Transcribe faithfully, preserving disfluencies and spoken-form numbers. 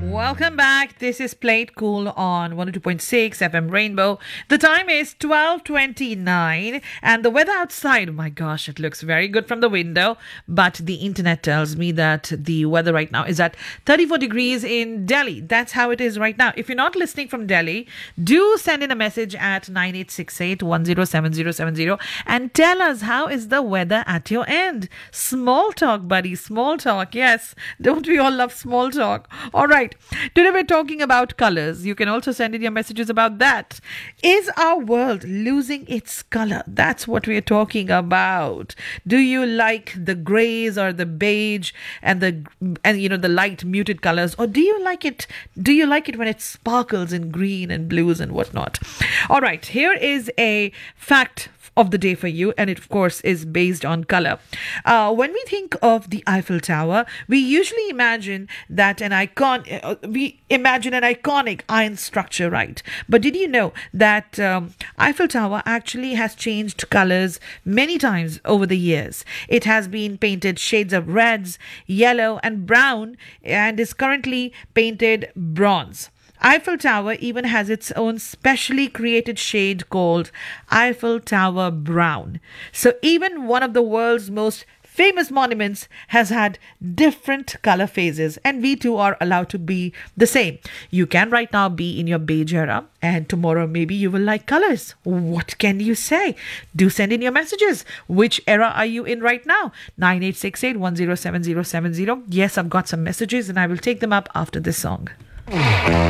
Welcome back. This is Play It Cool on one oh two point six F M Rainbow. The time is twelve twenty-nine and the weather outside, oh my gosh, it looks very good from the window. But the internet tells me that the weather right now is at thirty-four degrees in Delhi. That's how it is right now. If you're not listening from Delhi, do send in a message at nine eight six eight, one oh seven oh seven oh and tell us how is the weather at your end. Small talk, buddy. Small talk. Yes. Don't we all love small talk? All right. Today we're talking about colors. You can also send in your messages about that. Is our world losing its color? That's what we're talking about. Do you like the grays or the beige and the and you know the light muted colors, or do you like it? Do you like it when it sparkles in green and blues and whatnot? All right, here is a fact of the day for you, and it of course is based on color. Uh, when we think of the Eiffel Tower, we usually imagine that an icon uh, we imagine an iconic iron structure, right? But did you know that um, Eiffel Tower actually has changed colors many times over the years? It has been painted shades of reds, yellow and brown, and is currently painted bronze. Eiffel Tower even has its own specially created shade called Eiffel Tower Brown. So even one of the world's most famous monuments has had different color phases, and we too are allowed to be the same. You can right now be in your beige era, and tomorrow maybe you will like colors. What can you say? Do send in your messages. Which era are you in right now? nine eight six eight, one oh seven oh seven oh. Yes, I've got some messages and I will take them up after this song.